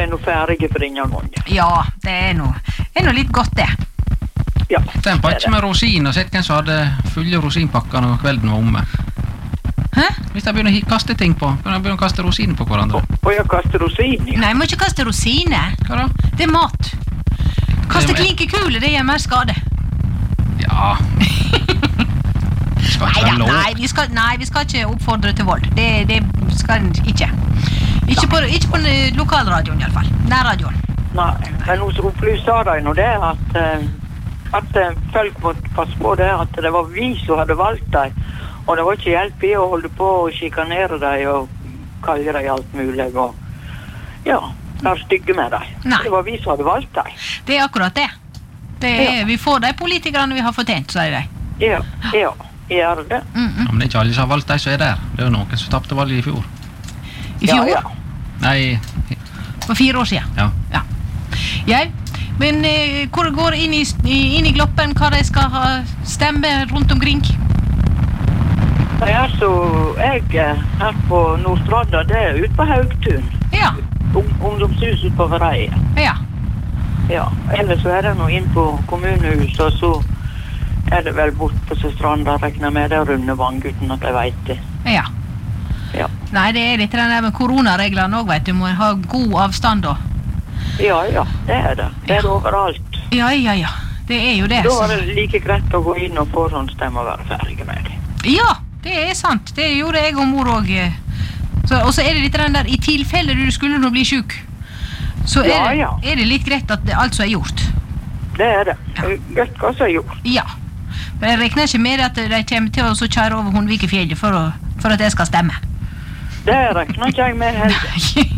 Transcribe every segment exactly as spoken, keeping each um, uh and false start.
är nog färdiga för dina gånger. Ja, det är nog, det är nog lite gott det. Ja. Den på ikke med rosin, og sett hvem som hadde fulle rosinpakker når kvelden var omme. Hæ? Hvis jeg begynner å kaste ting på, begynner jeg å kaste rosiner på hverandre. Och jag kastar rosin. Ja. Nei, må ikke kaste rosiner. Hva da? Det er mat. Kaste Det er- klinkekule, det gjør mer skade. Ja. Det skal ikke Neida, være lov. nei, vi skal, nei, vi skal ikke oppfordre til vold. Det, det skal en ikke. Ikke på, ikke på lokalradioen i alle fall. Nærradioen. Nej, men hos upplysa dig nog det att, eh, att eh, folk måtte passe på det, at det var vi som hadde valgt deg, og det var ikke hjelp i å holde på og skikanere deg og kalle deg alt mulig, og ja, være stygge med deg. Nei. Det var vi som hadde valgt deg. Det er akkurat det. det er, Ja. Vi får de politikerne vi har fortjent, sier de. Ja, ja, gjør det. Mm -mm. Ja, men det er ikke alle som har valgt de som er der. Det er jo noen som tappte valget i fjor. I fjor? Ja, ja. Nei, For fire år siden. ja. Ja. Ja. Men eh, hvor går inn i, inn i gloppen hva de skal ha stemme rundt omkring? Det er så jeg eh, her på Nordstranda, det er ute på Haugtun. Ja. Ung, ungdomshus ute på Vereie. Ja. Ja, ellers så er det nå inn på kommunehuset, og så er det vel bort på Stranda, regner med det runde vang uten at jeg vet det. Ja. Ja, Nei, det er litt den der med koronareglene også, vet du. Må ha god avstand da. ja, ja det er det. Det er det overalt. Ja, ja, ja. Det er jo det. Da så- er det like greit å gå inn og forhåndsstemme og være ferdig med det. Ja, det er sant. Det gjorde jeg og mor også. Så, og så er det litt den der, i tilfelle du skulle nå bli syk, så er, Ja, det, ja. er det litt greit at det altså er gjort. Det er det. Godt hva som er gjort. Ja. Men jeg regner ikke med at de kommer til å så kjøre over Hundvikefjellet for, å, for at jeg skal stemme. Det regner ikke jeg med heller.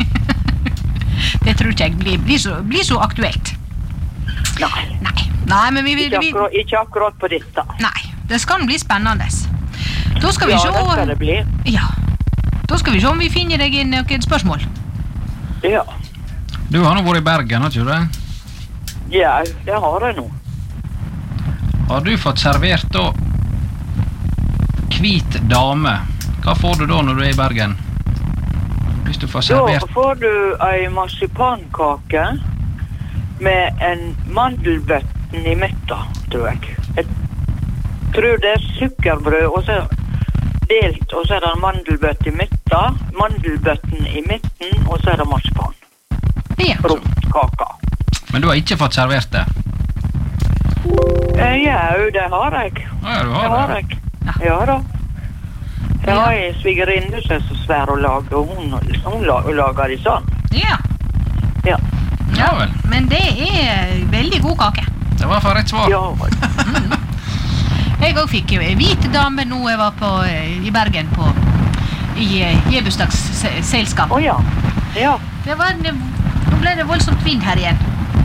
Det tror ikke jeg blir, blir, så, blir så aktuelt. Nei, Nei, Nei men vi vil... ikke Vi, akkurat, ikke akkurat på dette. nei, det skal bli spennende. Da skal vi Ja, se... det skal det bli. Ja. Da skal vi se om vi finner deg inn noen spørsmål. Ja, Du har nå vært i Bergen, har ikke du det? ja det har jeg nå. Har du fått servert da hvit dame? Hva får du da når du er i Bergen? Hvis du får Da servert... får du ei marsipankake med en mandelbøtten i midten, tror jeg. Jeg tror det er sukkerbrød, og så delt, og så er det en mandelbøtt i midten, mandelbøtten i midten, og så er det marsipan. Ja. Rundt kaka. Men du har ikke fått servert det? Eh, Ja, det har jeg. Ja, du Det har har det. jeg. Ja da. Jeg har en svigerinne som er så svær å lage, og hun, hun la- hun lager de sånn. Ja. Ja. Ja vel. Men det er veldig god kake. Det var for rett svar. Ja, Jeg også fikk jo en hvit dame nå jeg var på, eh, i Bergen på, i eh, gebursdagsselskap. å ja. Ja, Det var en, nå ble det voldsomt vind her igjen.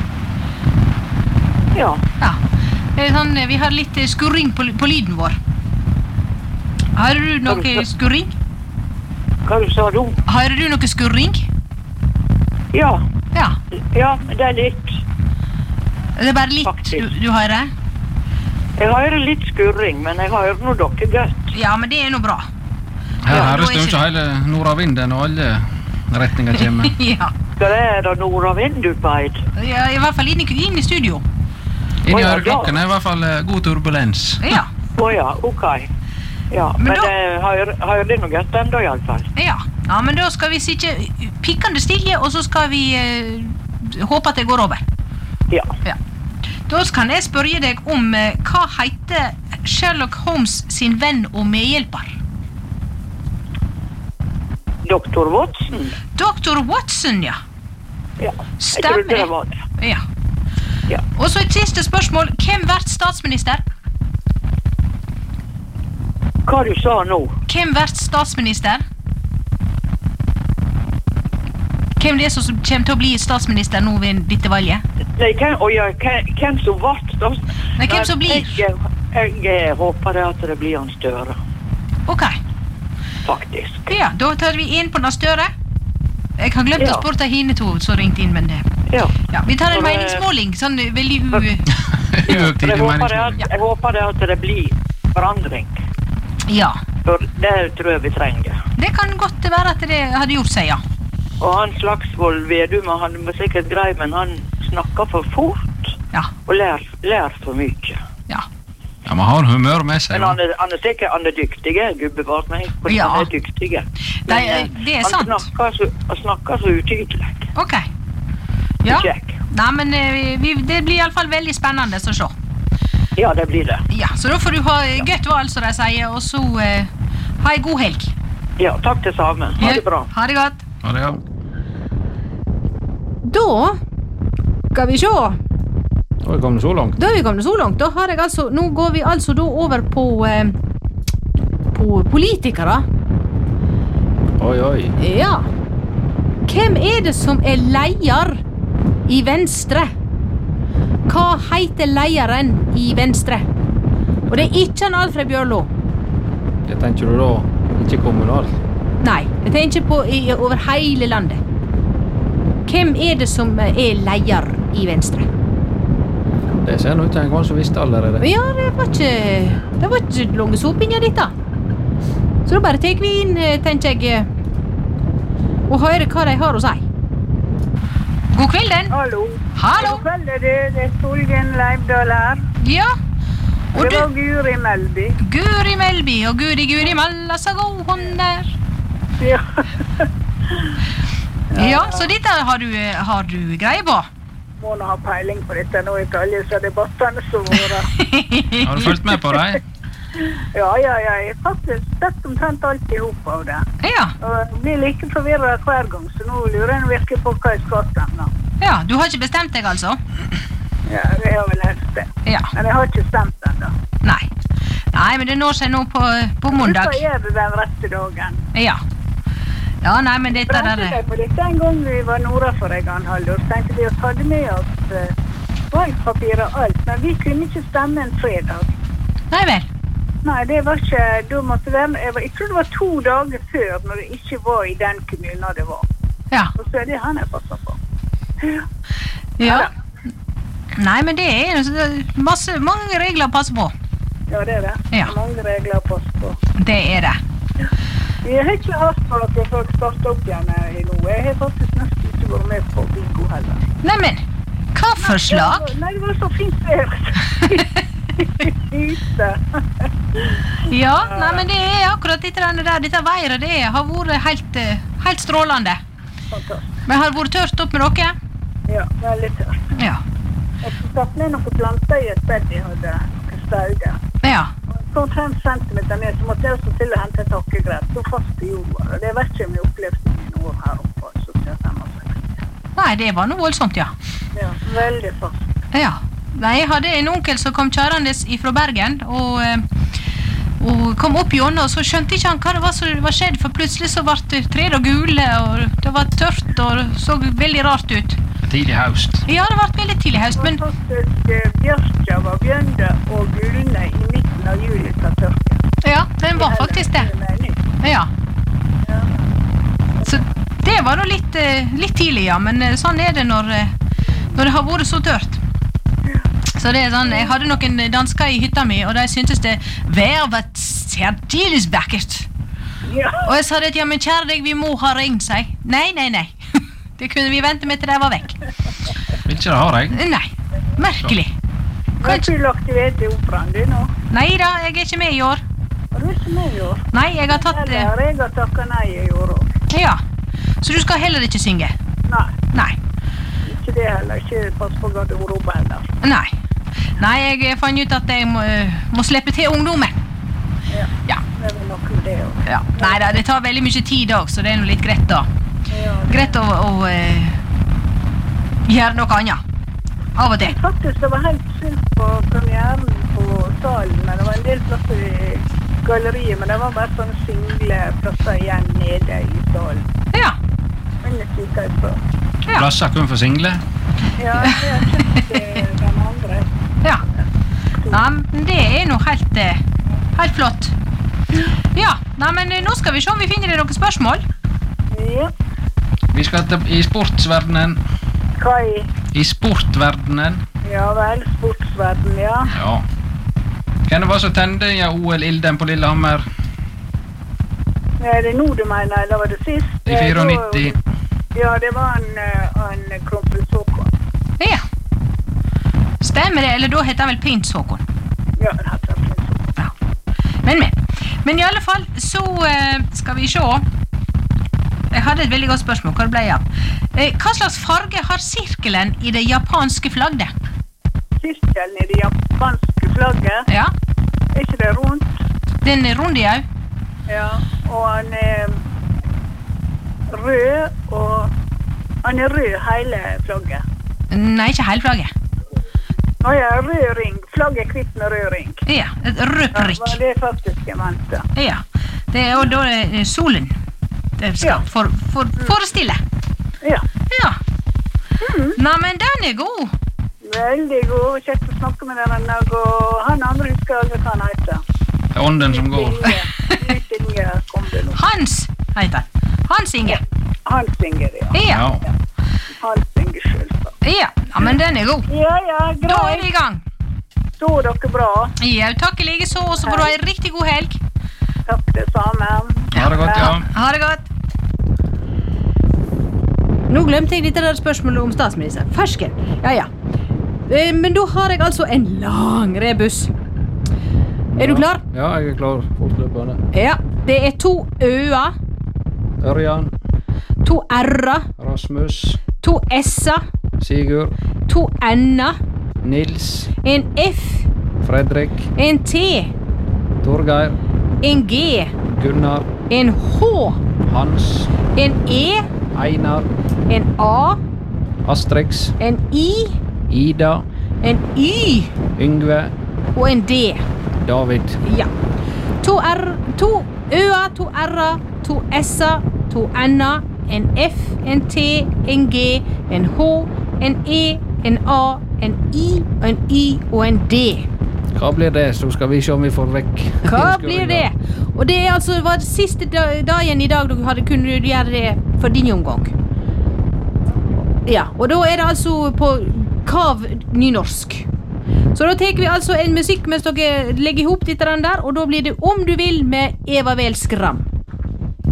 ja. Ja. Det er sånn, eh, vi har litt eh, skurring på, på lyden vår. Har du noe skurring? Hva du sa du? Har du noe skurring? Ja, Ja. ja, det er litt. Det er bare litt Faktisk. du, du hører? Jeg hører litt skurring, men jeg hører nå dere godt. Ja, men det er nå bra. Her Ja, høres da er det jo ikke- ikke hele nordavinden og alle retninger kommer. Ja. Hva er det nordavind du beid? Ja, i hvert fall inn i, inn i studio. Inni Å, ja, øreklokken er i hvert fall eh, god turbulens. Ja. Å ja, ok. Ja, Men men, da- jeg hører, hører det noe godt enda i alle fall. Ja. Ja, men da skal vi sitte pikkende stille, og så skal vi eh, håpe at det går over. Ja. Ja. Da kan jeg spørre deg om eh, hva heter Sherlock Holmes sin venn og medhjelper? doktor Watson? doktor Watson, ja. Ja, jeg Stemmer trodde det det. var det. Ja. Ja. Og så et siste spørsmål. Hvem blir statsminister? Hva du sa nå? Hvem blir statsminister? Hvem det er som kommer til å bli statsminister nå ved dette valget? Nei, hvem, å ja, hvem, hvem som vart da? Nei, hvem som blir? Jeg, jeg, jeg håper det at det blir en Støre, Ok. faktisk. Ja, da tar vi inn på den større. Jeg har glemt Ja. å spørre hine to som ringte inn, men eh, Ja. ja, vi tar en For, eh, meningsmåling, sånn eh, veldig u... Uhøgtidlig Jeg håper, det meningsmåling. at, jeg håper det at det blir forandring. Ja, For det tror jeg vi trenger. det kan godt være at det hadde gjort seg, ja. Og han Slagsvold Vedum, han var sikkert grei, men han snakker for fort. Ja. Og lær, lær for mye. Ja. Ja, man har humør med seg. Men han er, han er sikkert, han er dyktig, gubbevart, men han Ja. er dyktig. Men Nei, eh, det er han sant. snakker så, han snakker så utydelig. Ok. Ja. Kjekk. Nei, men eh, vi, det blir i alle fall veldig spennende å se. Ja, det blir det. Ja, så da får du ha godt valg, som de sier, og så eh, ha en god helg. Ja, takk til sammen. Ha det bra. Ha det godt. Ja, det er. Da skal vi se. Da er vi kommet så langt. Da er vi kommet så langt. Da har jeg altså, nå går vi altså da over på, eh, på politikere. Oi, oi. Ja. Hvem er det som er leder i Venstre? Hva heter lederen i Venstre? Og det er ikke han Alfred Bjørlo. Det tenker du da ikke kommunalt? Nei, jeg tenker på i, over hele landet. Hvem er det som er leder i Venstre? Det ser nå ut til en gang som visste allerede. Ja, det var ikke, det var ikke lange sopinja ditt da. Så da bare tek vi inn, tenker jeg, og hører hva de har å si. God kvelden. Hallo. Hallo. God kveld, det, det er Solgen Leivdal her. Ja. Og Det du, var Guri Melby. Guri Melby, og Guri Guri Malla så god hun er. Ja. Ja, så dette har du, har du greie på. Må nå ha peiling på dette nå, ikke alle disse debattene som var. Har du fulgt med på deg? Ja, ja, ja, jeg har faktisk sett omtrent alt i hop av det. Ja, Og jeg blir like forvirret hver gang, så nå lurer jeg virkelig på hva jeg skal stemme. ja, du har ikke bestemt deg altså? Ja, det har vel helst det. Ja, Men jeg har ikke stemt ennå. nei. Nei, men det når seg nå på, på mandag. Hvorfor er det den rette dagen? Ja. Ja, nei, men dette Bremte der... deg på dette en gang vi var nord for en gang, Haldor. Så tenkte vi å ta det med oss uh, valgpapir og alt, men vi kunne ikke stemme en fredag. Nei vel. Nei, det var ikke, da måtte det være, jeg, var, jeg tror det var to dager før, når det ikke var i den kommunen det var. Ja. Og så er det han jeg passer på. Ja. Nei, men det er masse, mange regler å passe på. Ja, det er det. Ja. Mange regler å passe på. Det er det. Vi har ikke hatt for at folk starter opp igjen her i noe. Jeg har faktisk nesten ikke vært med på bingo heller. Nei, men, hva for slag? Nei, det var så fint vær. Ute. Ja, nei, men det er akkurat dette der, dette været, det har vært helt, eh, helt strålende. Fantastisk. Men har det vært tørt opp med dere? Ja, veldig tørt. Ja. Jeg satt ned noen planter i et bed jeg hadde noen stauder. Ja. Så omtrent centimeter ned, så måtte jeg også til å hente et hakkegress. Så fast i jorda. Og det vet ikke om jeg opplevde noen år her oppe. Så til femogseksti. Nei, det var noe voldsomt, ja. Ja, veldig fast. Ja. Nei, jeg hadde en onkel som kom kjørendes ifra Bergen, og, eh, og kom opp i ånda, og så skjønte ikke han hva det var som var skjedd, for plutselig så ble treda gule, og det var tørt, og det så veldig rart ut. Tidlig høst. Ja, det ble veldig tidlig høst, men Faktisk eh, bjørka var bjørnde og gulne i midten av juli fra tørke. ja, den var faktisk det. Ja. Så det var da litt, eh, litt tidlig, ja, men eh, sånn er det når, eh, når det har vært så tørt. Så det er sånn, jeg hadde noen dansker i hytta mi, og de syntes det vær var særdeles vakkert. Ja. Og jeg sa det, ja, men kjære deg, vi må ha regn, seg. Nei, nei, nei. Det kunne vi vente med til de var vekk. Vil ikke det ha deg? Nei, merkelig. Har du lagt i ved til operaen du nå? Nei da, jeg er ikke med i år. Har du ikke med i år? Nei, jeg har tatt... Eller eh, har jeg har takket nei i år også? Ja, så du skal heller ikke synge? Nei, Nei, ikke det heller. Ikke pass på garderoben heller. nei. Nei, jeg fant ut at jeg må, eh, må slippe til ungdommen. Ja, Ja, det er vel nok med det også. ja. Nei da, det tar veldig mye tid også, så det er noe litt greit da. Ja, Greit å, å eh, gjøre noe annet. Av og til. faktisk, det var helt synd på premieren på salen, men det var en del plasser i galleriet, men det var bare sånne single plasser igjen nede i salen. Ja, Men jeg kikker ut på. ja, Plasser kun for single? Ja, jeg har kjent eh, den andre. ja. Ja, men det er nå helt, eh, helt flott. Ja, nei, men eh, nå skal vi se om vi finner det noen spørsmål. Ja, Vi skal til, i sportsverdenen. hva i? I sportverdenen. Ja vel, sportsverden, ja. Ja. Hvem det var som tende ja, O L-ilden på Lillehammer Er det nå du mener, eller var det sist? i Eh, nittifire? da- Ja, det var en, eh, en kronprins Håkon. Ja. Stemmer det, eller da heter han vel prins Håkon. Ja, det heter prins Håkon. Ja. Men, men. Men i alle fall, så eh, skal vi se. Jeg hadde et veldig godt spørsmål. Hva det ble av? Eh, hva slags farge har sirkelen i det japanske flagget? Sirkelen i det japanske flagget, Ja, er ikke det rundt? den er rund i au. Ja, og han er rød, og han er rød hele flagget. Nei, ikke hele flagget. Nå er jeg rød ring. Flagget er kvitt med rød ring. Ja, et rød Ja, prikk. det er faktisk jeg mente. Ja, det er jo da det er solen det skal Ja. for, for, forestille. Ja, Ja. Nei, men den er god. veldig god. Kjekt å snakke med dere en dag, og han andre husker aldri hva han heter. Det er ånden som går. Litt Inge kom det nå. Hans heter han. Hans Inge. Han synger, ja. Ja. Ja. Han synger selvsagt. Ja, ja, men den er god. Ja, ja, Da er vi greit. i gang. Så dere bra. Ja, takk i like så, og så får du ha en riktig god helg. Takk det samme. Ha det godt, ja. Ha det godt. Nå glemte jeg dette der spørsmålet om statsminister. Fersken. Ja, ja. Eh, Men da har jeg altså en lang rebus. Er du klar? Ja, jeg er klar. Fortløpende. Ja. Det er to ø-er, Ørjan, to r-er, Rasmus, to s-er, Sigurd, to n-er, Nils, en f, Fredrik, en t, Torgeir, en g, Gunnar, en h, Hans, en e, Einar, en a, Astrix, en i, Ida, en y Yngve, og en d. David. Ja. To r, to ø-er, to r-er, to s-er, to n-er, en f, en t, en g, en h, en e, en a, en i, en y og en d. Hva blir det? Så skal vi se om vi får vekk. Hva blir det? Og det er altså var det siste da- dagen i dag du hadde kunnet gjøre det for din omgang. Ja, og da er det altså på kav nynorsk. Så da tar vi altså en musikk mens dere legger ihop dette der, og da blir det Om du vil med Eva Vel Skram.